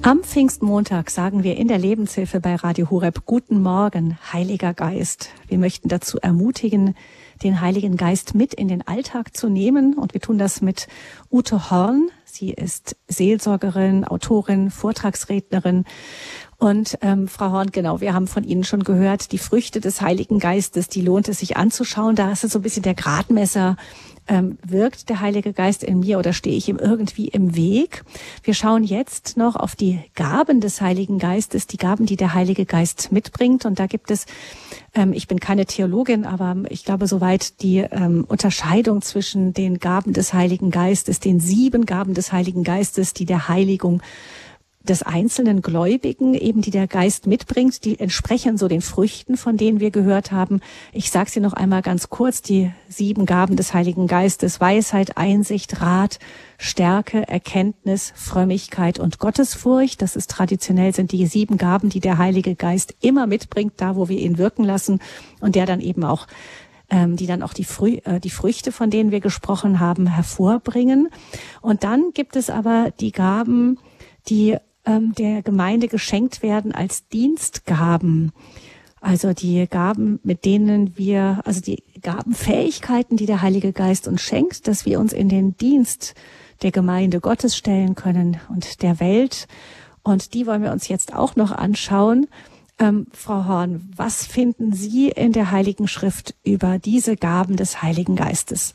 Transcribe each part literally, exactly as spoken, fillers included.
Am Pfingstmontag sagen wir in der Lebenshilfe bei Radio Horeb Guten Morgen, Heiliger Geist. Wir möchten dazu ermutigen, den Heiligen Geist mit in den Alltag zu nehmen. Und wir tun das mit Ute Horn. Sie ist Seelsorgerin, Autorin, Vortragsrednerin. Und ähm, Frau Horn, genau, wir haben von Ihnen schon gehört, die Früchte des Heiligen Geistes, die lohnt es sich anzuschauen. Da ist es so ein bisschen der Gradmesser. Ähm, wirkt der Heilige Geist in mir oder stehe ich ihm irgendwie im Weg? Wir schauen jetzt noch auf die Gaben des Heiligen Geistes, die Gaben, die der Heilige Geist mitbringt. Und da gibt es, ähm, ich bin keine Theologin, aber ich glaube soweit die ähm, Unterscheidung zwischen den Gaben des Heiligen Geistes, den sieben Gaben des Heiligen Geistes, die der Heiligung des einzelnen Gläubigen, eben die der Geist mitbringt, die entsprechen so den Früchten, von denen wir gehört haben. Ich sage sie noch einmal ganz kurz, die sieben Gaben des Heiligen Geistes: Weisheit, Einsicht, Rat, Stärke, Erkenntnis, Frömmigkeit und Gottesfurcht. Das ist traditionell, sind die sieben Gaben, die der Heilige Geist immer mitbringt, da wo wir ihn wirken lassen und der dann eben auch ähm, die dann auch die, Frü äh, die Früchte, von denen wir gesprochen haben, hervorbringen. Und dann gibt es aber die Gaben, die der Gemeinde geschenkt werden als Dienstgaben. Also die Gaben, mit denen wir, also die Gabenfähigkeiten, die der Heilige Geist uns schenkt, dass wir uns in den Dienst der Gemeinde Gottes stellen können und der Welt. Und die wollen wir uns jetzt auch noch anschauen. Ähm, Frau Horn, was finden Sie in der Heiligen Schrift über diese Gaben des Heiligen Geistes?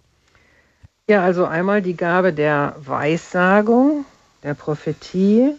Ja, also einmal die Gabe der Weissagung, der Prophetie,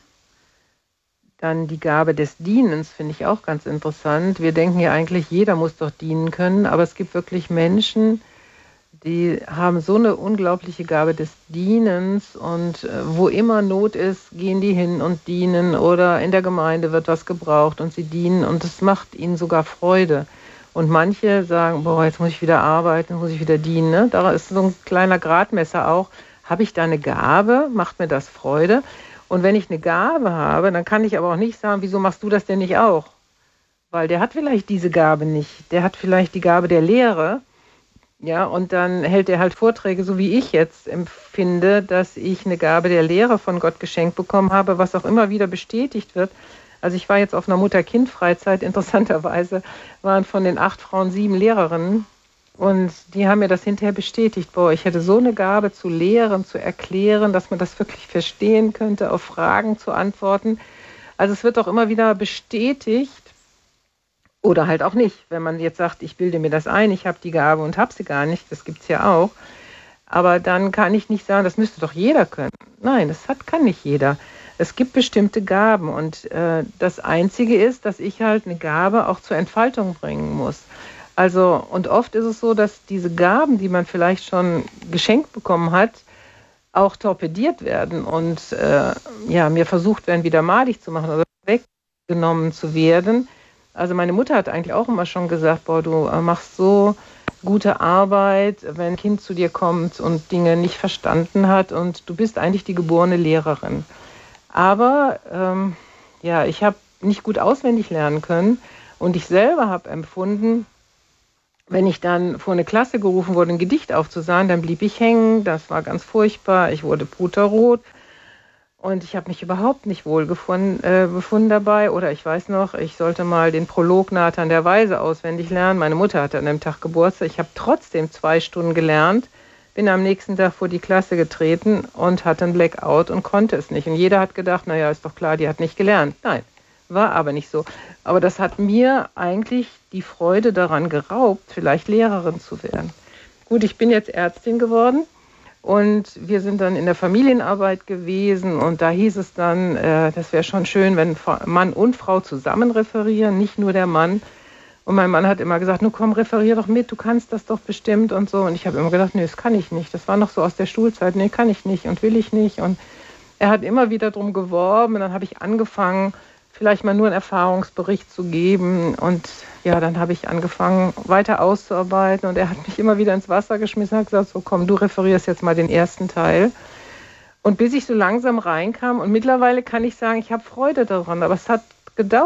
dann die Gabe des Dienens, finde ich auch ganz interessant. Wir denken ja eigentlich, jeder muss doch dienen können, aber es gibt wirklich Menschen, die haben so eine unglaubliche Gabe des Dienens und äh, wo immer Not ist, gehen die hin und dienen, oder in der Gemeinde wird was gebraucht und sie dienen und es macht ihnen sogar Freude. Und manche sagen, boah, jetzt muss ich wieder arbeiten, muss ich wieder dienen. Ne? Da ist so ein kleiner Gradmesser auch. Habe ich da eine Gabe? Macht mir das Freude? Und wenn ich eine Gabe habe, dann kann ich aber auch nicht sagen, wieso machst du das denn nicht auch? Weil der hat vielleicht diese Gabe nicht. Der hat vielleicht die Gabe der Lehre. Ja, und dann hält er halt Vorträge, so wie ich jetzt empfinde, dass ich eine Gabe der Lehre von Gott geschenkt bekommen habe, was auch immer wieder bestätigt wird. Also ich war jetzt auf einer Mutter-Kind-Freizeit, interessanterweise waren von den acht Frauen sieben Lehrerinnen. Und die haben mir das hinterher bestätigt, boah, ich hätte so eine Gabe zu lehren, zu erklären, dass man das wirklich verstehen könnte, auf Fragen zu antworten. Also es wird auch immer wieder bestätigt oder halt auch nicht, wenn man jetzt sagt, ich bilde mir das ein, ich habe die Gabe und habe sie gar nicht, das gibt es ja auch. Aber dann kann ich nicht sagen, das müsste doch jeder können. Nein, das hat, kann nicht jeder. Es gibt bestimmte Gaben und äh, das Einzige ist, dass ich halt eine Gabe auch zur Entfaltung bringen muss. Also, und oft ist es so, dass diese Gaben, die man vielleicht schon geschenkt bekommen hat, auch torpediert werden und äh, ja, mir versucht werden, wieder madig zu machen oder weggenommen zu werden. Also meine Mutter hat eigentlich auch immer schon gesagt, boah, du machst so gute Arbeit, wenn ein Kind zu dir kommt und Dinge nicht verstanden hat und du bist eigentlich die geborene Lehrerin. Aber ähm, ja, ich habe nicht gut auswendig lernen können und ich selber habe empfunden, wenn ich dann vor eine Klasse gerufen wurde, ein Gedicht aufzusagen, dann blieb ich hängen. Das war ganz furchtbar. Ich wurde puterrot und ich habe mich überhaupt nicht wohl gefunden, äh, befunden dabei. Oder ich weiß noch, ich sollte mal den Prolog Nathan der Weise auswendig lernen. Meine Mutter hatte an dem Tag Geburtstag. Ich habe trotzdem zwei Stunden gelernt, bin am nächsten Tag vor die Klasse getreten und hatte einen Blackout und konnte es nicht. Und jeder hat gedacht, naja, ist doch klar, die hat nicht gelernt. Nein. War aber nicht so. Aber das hat mir eigentlich die Freude daran geraubt, vielleicht Lehrerin zu werden. Gut, ich bin jetzt Ärztin geworden und wir sind dann in der Familienarbeit gewesen und da hieß es dann, äh, das wäre schon schön, wenn Mann und Frau zusammen referieren, nicht nur der Mann. Und mein Mann hat immer gesagt, nun komm, referier doch mit, du kannst das doch bestimmt und so. Und ich habe immer gedacht, nee, das kann ich nicht. Das war noch so aus der Schulzeit, nee, kann ich nicht und will ich nicht. Und er hat immer wieder drum geworben und dann habe ich angefangen, vielleicht mal nur einen Erfahrungsbericht zu geben. Und ja, dann habe ich angefangen, weiter auszuarbeiten. Und er hat mich immer wieder ins Wasser geschmissen und hat gesagt, so komm, du referierst jetzt mal den ersten Teil. Und bis ich so langsam reinkam, und mittlerweile kann ich sagen, ich habe Freude daran, aber es hat gedauert.